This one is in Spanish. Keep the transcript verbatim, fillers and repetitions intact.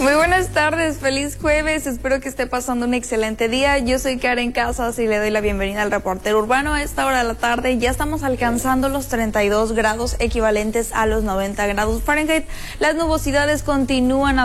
Muy buenas tardes, feliz jueves, espero que esté pasando un excelente día. Yo soy Karen Casas y le doy la bienvenida al reportero urbano. A esta hora de la tarde ya estamos alcanzando los treinta y dos grados equivalentes a los noventa grados Fahrenheit. Las nubosidades continúan a